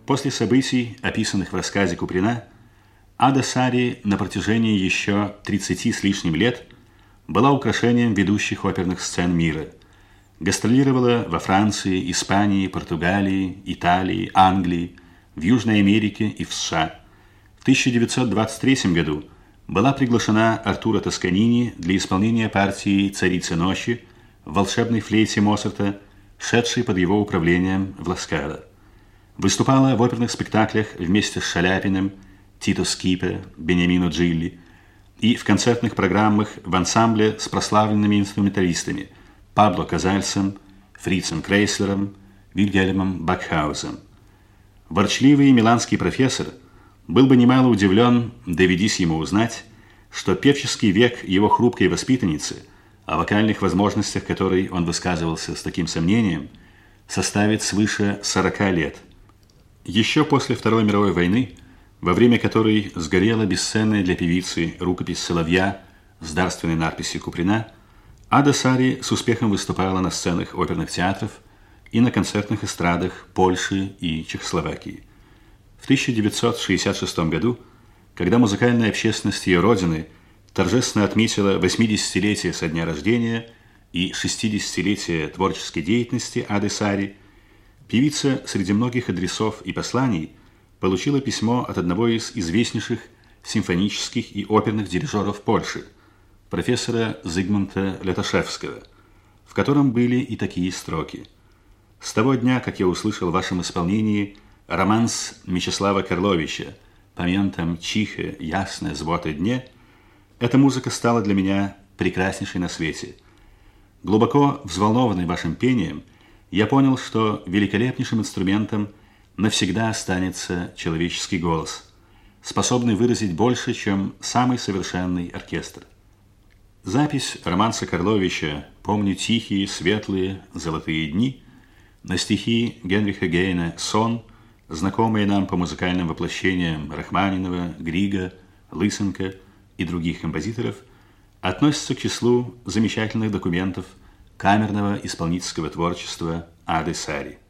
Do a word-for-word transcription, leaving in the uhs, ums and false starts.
После событий, описанных в рассказе Куприна, Ада Сари на протяжении еще тридцати с лишним лет была украшением ведущих оперных сцен мира. Гастролировала во Франции, Испании, Португалии, Италии, Англии, в Южной Америке и в США. В тысяча девятьсот двадцать третьем году была приглашена Артуро Тосканини для исполнения партии «Царицы ночи» в волшебной флейте Моцарта, шедшей под его управлением в Ла-Скала. Выступала в оперных спектаклях вместе с Шаляпиным, Тито Скипе, Бениамино Джилли и в концертных программах в ансамбле с прославленными инструменталистами Пабло Казальсом, Фрицем Крейслером, Вильгельмом Бакхаузом. Ворчливый миланский профессор был бы немало удивлен, доведись ему узнать, что певческий век его хрупкой воспитанницы, о вокальных возможностях которой он высказывался с таким сомнением, составит свыше сорока лет. Еще после Второй мировой войны, во время которой сгорела бесценная для певицы рукопись «Соловья» с дарственной надписью Куприна, Ада Сари с успехом выступала на сценах оперных театров и на концертных эстрадах Польши и Чехословакии. В тысяча девятьсот шестьдесят шестом году, когда музыкальная общественность ее родины торжественно отметила восьмидесятилетие со дня рождения и шестидесятилетие творческой деятельности Ады Сари, певица среди многих адресов и посланий получила письмо от одного из известнейших симфонических и оперных дирижеров Польши, профессора Зигмунта Лятошевского, в котором были и такие строки: «С того дня, как я услышал в вашем исполнении романс Мечислава Карловича «Пам'ятам тихе, ясне зботе дне», эта музыка стала для меня прекраснейшей на свете. Глубоко взволнованный вашим пением, я понял, что великолепнейшим инструментом навсегда останется человеческий голос, способный выразить больше, чем самый совершенный оркестр». Запись романса Карловича «Помню тихие, светлые, золотые дни» на стихи Генриха Гейна «Сон», знакомые нам по музыкальным воплощениям Рахманинова, Грига, Лысенко и других композиторов, относится к числу замечательных документов камерного исполнительского творчества Ады Сари.